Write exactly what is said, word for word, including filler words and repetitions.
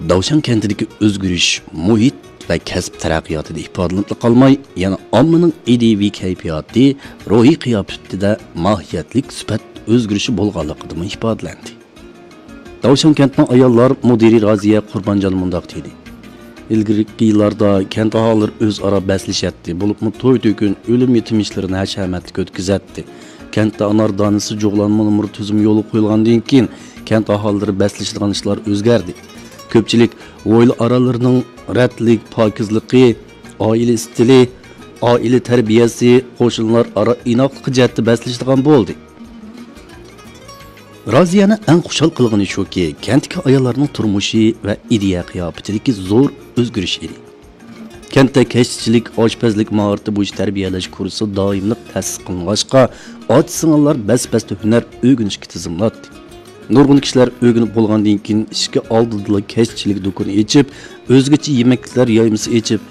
Davşan kentidagi o'zgarish muhit va kasb taraqqiyotida ifodalanib qolmay, yana ommaning ideviy kayfiyati, ruhiy qiyofatida mohiyatlik sifat o'zgarishi bo'lganligida ifodalandi. Davşan kentning ayollar mudiri Raziya Qurbanjon mundoq dedi. İlgirki yillarda kent aholilari o'zaro baslishatdi, bo'libmi to'y-to'kun o'lim yetim ishlarini hashamatli o'tkazatdi. Kentda anar donasi jo'g'lanma umri tuzum yo'li qo'yilgandan keyin kent aholilari baslashadigan ishlar o'zgardi. Ko'pchilik oila oralarining ratlik, pokizligi, oila stili, oila tarbiyasi, qo'shnilar aro inoqlik jihatda baslashadigan bo'ldi. Raziyani eng xushal qilgani shuki, kentdagi ayollarning turmushi va ideya qiyofatidagi zo'r o'zgarish edi. Kentda kashchilik, oshpazlik mahorati bo'yicha tarbiyalash kursi doimlik ta'sis qilingancha, ot-singillar bas-basta hunar o'rganishga tizimladi. Nurg'un kishilar o'rganib bo'lgandan keyin ishga oldida kashchilik do'koni ochib, o'zgacha yemeklar yoymasi ochib,